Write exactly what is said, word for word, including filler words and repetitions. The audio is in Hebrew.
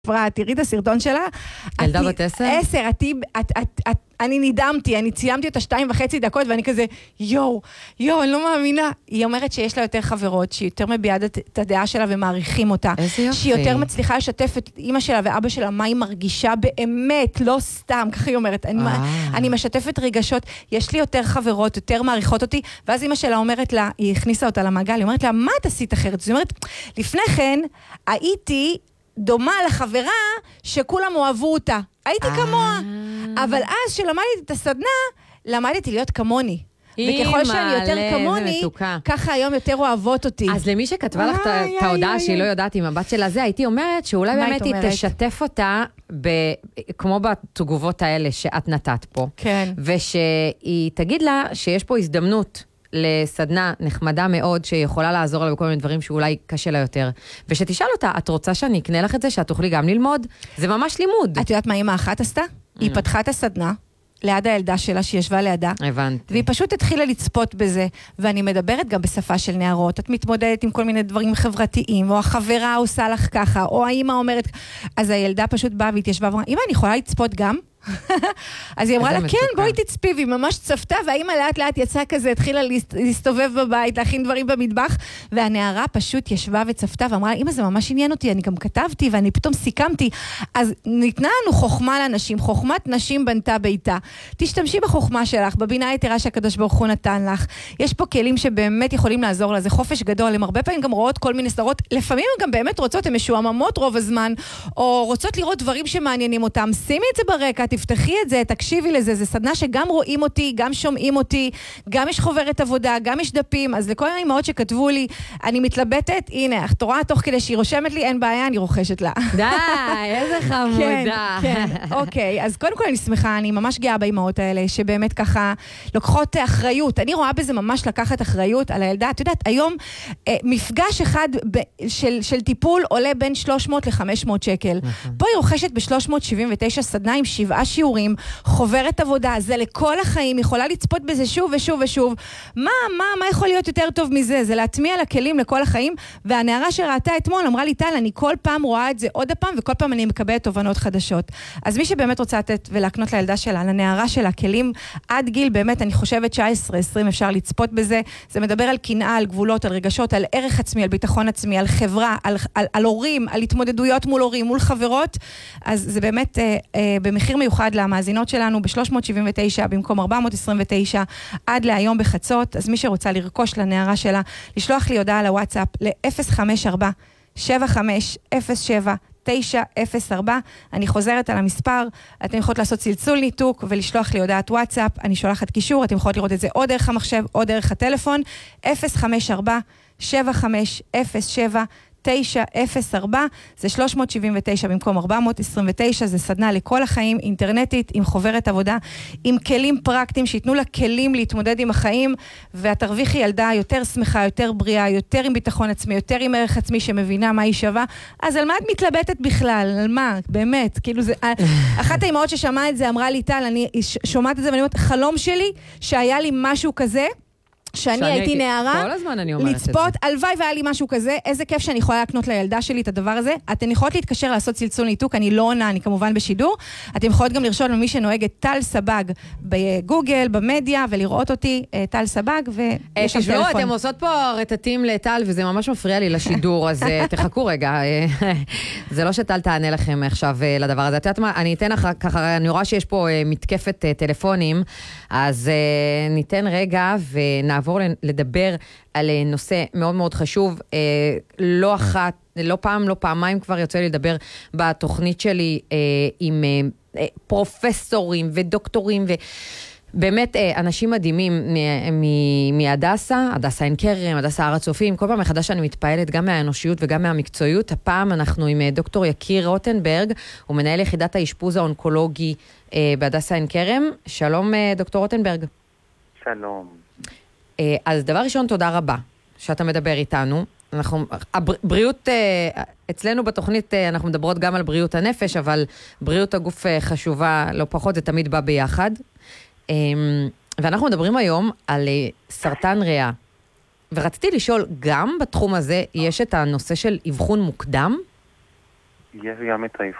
תראי את הסרטון שלה. ילדה בת עשר? עשר, אני נדמתי, אני ציימתי אותה שתיים וחצי דקות, ואני כזה, יואו, יואו, אני לא מאמינה. היא אומרת שיש לה יותר חברות, שהיא יותר מביעה את הדעה שלה ומעריכים אותה. איזה יופי. שהיא יותר מצליחה לשתף את אמא שלה ואבא שלה, מה היא מרגישה באמת, לא סתם, ככה היא אומרת. אני, אני משתפת רגשות, יש לי יותר חברות, יותר מעריכות אותי, ואז אמא שלה אומרת לה, היא הכניסה אותה למעגל, היא אומרת לה, מה את עשית אחרת? זאת אומרת, לפני כן, הייתי דומה לחברה שכולם אוהבו אותה. הייתי כמוה. אבל אז שלמדתי את הסדנה, למדתי להיות כמוני. וככל שאני יותר כמוני, ככה היום יותר אוהבות אותי. אז למי שכתבה לך את ההודעה שהיא לא יודעת עם הבת שלה זה, הייתי אומרת שאולי באמת היא תשתף אותה, כמו בתגובות האלה שאת נתת פה. כן. ושהיא תגיד לה שיש פה הזדמנות לסדנה נחמדה מאוד, שיכולה לעזור לה בכל מיני דברים שאולי קשה לה יותר. ושתשאל אותה, את רוצה שאני אקנה לך את זה, שאת תוכלי גם ללמוד? זה ממש לימוד. את יודעת מה אמא אחת עשתה? היא פתחה את הסדנה, ליד הילדה שלה, שישבה לידה. הבנתי. והיא פשוט התחילה לצפות בזה, ואני מדברת גם בשפה של נערות. את מתמודדת עם כל מיני דברים חברתיים, או החברה עושה לך ככה, או האמא אומרת, אז הילדה פשוט באה והתיישבה ואמרה, אמא, אני יכולה לצפות גם? אז היא אמרה לה, כן, בואי תצפי, והיא ממש צפתה, והאמא לאט לאט יצאה כזה, התחילה להסתובב בבית, להכין דברים במטבח, והנערה פשוט ישבה וצפתה, ואמרה, אמא, זה ממש עניין אותי, אני גם כתבתי, ואני פתאום סיכמתי, אז ניתנה לנו חוכמה לאנשים, חוכמת נשים בנתה ביתה. תשתמשי בחוכמה שלך, בבינה היתרה שהקדוש ברוך הוא נתן לך. יש פה כלים שבאמת יכולים לעזור לה, זה חופש גדול, הם הרבה פעמים גם רואות כל מיני סדרות, לפעמים הם גם באמת רוצות, הן משועממות רוב הזמן, או רוצות לראות דברים שמעניינים אותם. שימי את זה ברקע, תפתחי את זה, תקשיבי לזה, זה סדנה שגם רואים אותי, גם שומעים אותי, גם יש חוברת עבודה, גם יש דפים, אז לכל האימהות שכתבו לי, אני מתלבטת, הנה, את רואה תוך כדי שהיא רושמת לי, אין בעיה, אני רוכשת לה. די, איזה חמודה. כן, כן, אוקיי, אז קודם כל אני שמחה, אני ממש גאה באימהות האלה, שבאמת ככה לוקחות אחריות, אני רואה בזה ממש לקחת אחריות על הילדה, את יודעת, היום מפגש אחד של, של טיפול עולה בין שלוש מאות ל-חמש מאות שקל. פה היא רוכשת ב-שלוש מאות שבעים ותשע סדנה עם שבעה שיעורים, חוברת עבודה, זה לכל החיים, יכולה לצפות בזה שוב ושוב ושוב. מה, מה, מה יכול להיות יותר טוב מזה? זה להטמיע לכלים לכל החיים, והנערה שראתה אתמול אמרה לי, טל, אני כל פעם רואה את זה עוד הפעם, וכל פעם אני מקבלת תובנות חדשות. אז מי שבאמת רוצה לתת ולהקנות לילדה שלה, לנערה שלה, כלים עד גיל, באמת, אני חושבת תשע עשרה עשרים אפשר לצפות בזה. זה מדבר על קנאה, על גבולות, על רגשות, על ערך עצמי, על ביטחון עצמי, על חברה, על, על, על הורים, על התמודדויות מול הורים, מול חברות. אז זה באמת אה, אה, במחיר מיוחד למאזינות שלנו ב-שלוש מאות שבעים ותשע במקום ארבע מאות עשרים ותשע עד להיום בחצות. אז מי שרוצה לרכוש לנערה שלה, לשלוח לי הודעה לוואטסאפ ל-אפס חמש ארבע שבע חמש אפס שבע תשע אפס ארבע. אני חוזרת על המספר, אתם יכולות לעשות צלצול ניתוק ולשלוח לי הודעת וואטסאפ, אני שולחת קישור, אתם יכולות לראות את זה או דרך המחשב או דרך הטלפון, אפס חמש ארבע שבע חמש אפס שבע תשע אפס ארבע, זה שלוש מאות שבעים ותשע במקום ארבע מאות עשרים ותשע, זה סדנה לכל החיים, אינטרנטית, עם חוברת עבודה, עם כלים פרקטיים, שיתנו לה כלים להתמודד עם החיים, ואת תרוויחי ילדה יותר שמחה, יותר בריאה, יותר עם ביטחון עצמי, יותר עם ערך עצמי שמבינה מה היא שווה. אז על מה את מתלבטת בכלל? על מה? באמת, כאילו זה... אחת האימהות ששמעה את זה אמרה לי, טל, אני שומעת את זה, ואני אומרת, חלום שלי שהיה לי משהו כזה, שאני הייתי נערה, לצפות, הלוואי והיה לי משהו כזה, איזה כיף שאני יכולה לקנות לילדה שלי את הדבר הזה. אתן יכולות להתקשר לעשות צלצול ניתוק, אני לא עונה, אני כמובן בשידור. אתן יכולות גם לרשום למי שנוהגת טל סבג בגוגל, במדיה, ולראות אותי טל סבג, ויש שם טלפון. אתם עושות פה רטטים לטל, וזה ממש מפריע לי לשידור, אז תחכו רגע. זה לא שטל תענה לכם עכשיו לדבר הזה. את יודעת מה, אני אתן ככה, אני רואה שיש פה מתקפת טלפונים, אז ניתן רגע ונעבור נעבור לדבר על נושא מאוד מאוד חשוב, לא אחת, לא פעם, לא פעמיים כבר יוצא לי לדבר בתוכנית שלי עם פרופסורים ודוקטורים ובאמת אנשים מדהימים מהדסה, הדסה עין כרם, הדסה הר הצופים, כל פעם מחדש אני מתפעלת גם מהאנושיות וגם מהמקצועיות. הפעם אנחנו עם דוקטור יקיר רוטנברג, הוא מנהל יחידת האשפוז האונקולוגי בהדסה עין כרם. שלום דוקטור רוטנברג. שלום. אז דבר ראשון, תודה רבה שאתה מדבר איתנו. אנחנו, הבריאות, אצלנו בתוכנית אנחנו מדברות גם על בריאות הנפש, אבל בריאות הגוף חשובה לא פחות, זה תמיד בא ביחד. ואנחנו מדברים היום על סרטן ריאה. ורציתי לשאול, גם בתחום הזה יש את הנושא של אבחון מוקדם? יש גם את האבחון.